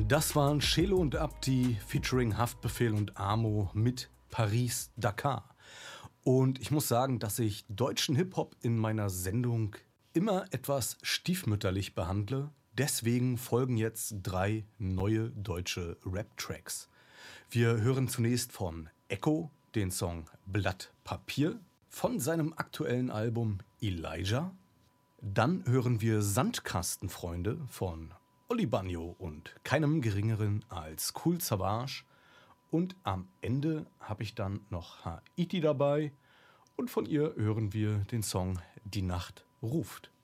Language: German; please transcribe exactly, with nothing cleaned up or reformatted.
Das waren Chelo und Abdi featuring Haftbefehl und Amo mit Paris-Dakar. Und ich muss sagen, dass ich deutschen Hip-Hop in meiner Sendung immer etwas stiefmütterlich behandle. Deswegen folgen jetzt drei neue deutsche Rap-Tracks. Wir hören zunächst von Echo den Song Blatt Papier von seinem aktuellen Album Elijah. Dann hören wir Sandkastenfreunde von Olli Bagno und keinem geringeren als Kool Savas. Und am Ende habe ich dann noch Haiti dabei und von ihr hören wir den Song Die Nacht ruft.